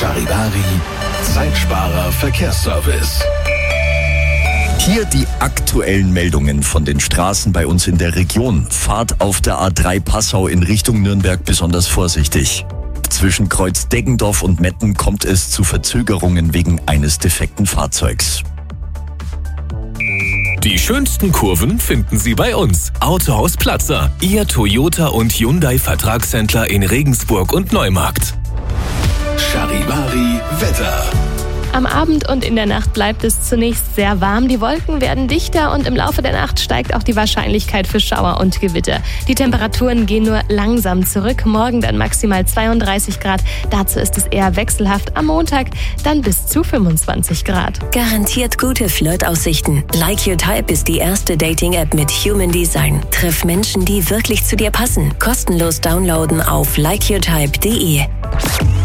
Charivari, Zeitsparer Verkehrsservice. Hier die aktuellen Meldungen von den Straßen bei uns in der Region. Fahrt auf der A3 Passau in Richtung Nürnberg besonders vorsichtig. Zwischen Kreuz Deggendorf und Metten kommt es zu Verzögerungen wegen eines defekten Fahrzeugs. Die schönsten Kurven finden Sie bei uns. Autohaus Platzer, Ihr Toyota und Hyundai Vertragshändler in Regensburg und Neumarkt. Charivari Wetter. Am Abend und in der Nacht bleibt es zunächst sehr warm. Die Wolken werden dichter und im Laufe der Nacht steigt auch die Wahrscheinlichkeit für Schauer und Gewitter. Die Temperaturen gehen nur langsam zurück. Morgen dann maximal 32 Grad. Dazu ist es eher wechselhaft. Am Montag dann bis zu 25 Grad. Garantiert gute Flirtaussichten. Like Your Type ist die erste Dating-App mit Human Design. Triff Menschen, die wirklich zu dir passen. Kostenlos downloaden auf likeyourtype.de.